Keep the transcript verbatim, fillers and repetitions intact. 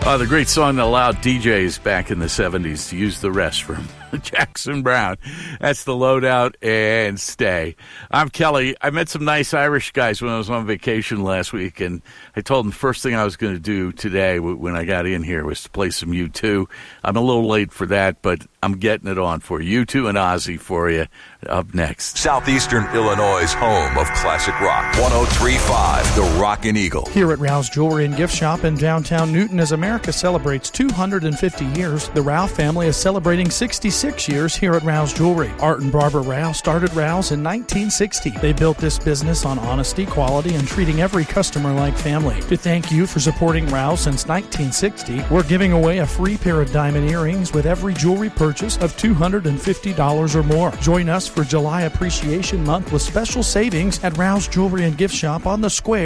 Oh, the great song that allowed D Js back in the seventies to use the restroom. Jackson Browne. That's the Loadout and Stay. I'm Kelly. I met some nice Irish guys when I was on vacation last week, and I told them the first thing I was going to do today when I got in here was to play some U two. I'm a little late for that, but I'm getting it on for you. U two and Ozzy for you up next. Southeastern Illinois' home of classic rock. one oh three point five, The Rockin' Eagle. Here at Rouse Jewelry and Gift Shop in downtown Newton, as America celebrates two hundred fifty years, the Rouse family is celebrating sixty-six years here at Rouse Jewelry. Art and Barbara Rouse started Rouse in nineteen sixty. They built this business on honesty, quality, and treating every customer like family. To thank you for supporting Rouse since nineteen sixty, we're giving away a free pair of diamond earrings with every jewelry purchase of two hundred fifty dollars or more. Join us for July Appreciation Month with special savings at Rouse Jewelry and Gift Shop on the Square